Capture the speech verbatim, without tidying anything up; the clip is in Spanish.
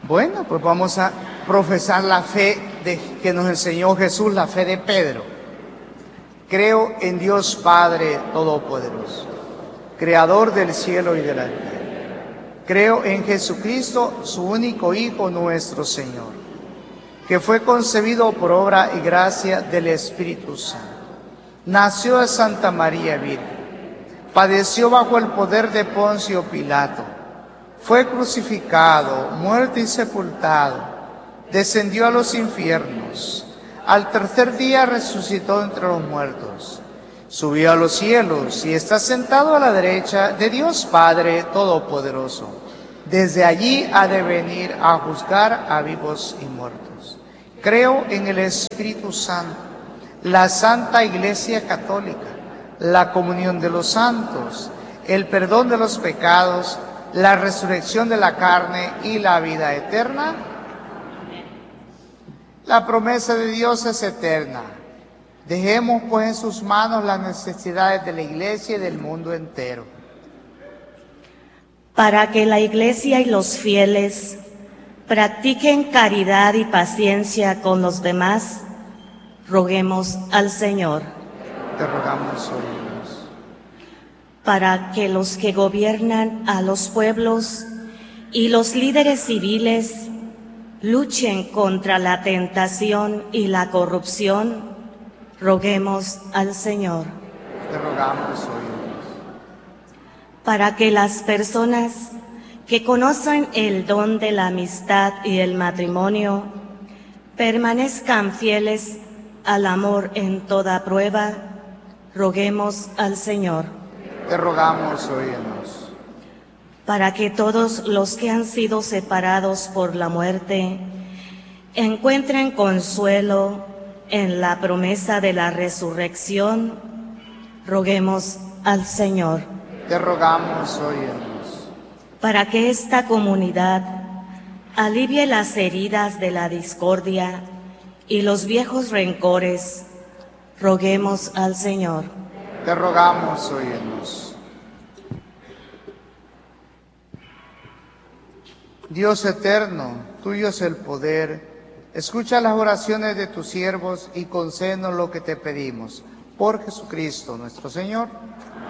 Bueno, pues vamos a profesar la fe de, que nos enseñó Jesús, la fe de Pedro. Creo en Dios Padre Todopoderoso, Creador del cielo y de la tierra. Creo en Jesucristo, su único Hijo, nuestro Señor, que fue concebido por obra y gracia del Espíritu Santo. Nació de Santa María Virgen, padeció bajo el poder de Poncio Pilato, fue crucificado, muerto y sepultado, descendió a los infiernos, al tercer día resucitó entre los muertos, subió a los cielos y está sentado a la derecha de Dios Padre Todopoderoso. Desde allí ha de venir a juzgar a vivos y muertos. Creo en el Espíritu Santo, la Santa Iglesia Católica, la comunión de los santos, el perdón de los pecados, la resurrección de la carne y la vida eterna. La promesa de Dios es eterna. Dejemos pues en sus manos las necesidades de la Iglesia y del mundo entero. Para que la Iglesia y los fieles practiquen caridad y paciencia con los demás, roguemos al Señor. Te rogamos, oh Dios. Para que los que gobiernan a los pueblos y los líderes civiles luchen contra la tentación y la corrupción, roguemos al Señor. Te rogamos, oh Dios. Para que las personas que conocen el don de la amistad y el matrimonio permanezcan fieles al amor en toda prueba, roguemos al Señor. Te rogamos, óyenos. Para que todos los que han sido separados por la muerte encuentren consuelo en la promesa de la resurrección, roguemos al Señor. Te rogamos, óyenos. Para que esta comunidad alivie las heridas de la discordia y los viejos rencores, roguemos al Señor. Te rogamos, óyenos. Dios eterno, tuyo es el poder. Escucha las oraciones de tus siervos y concédenos lo que te pedimos. Por Jesucristo nuestro Señor.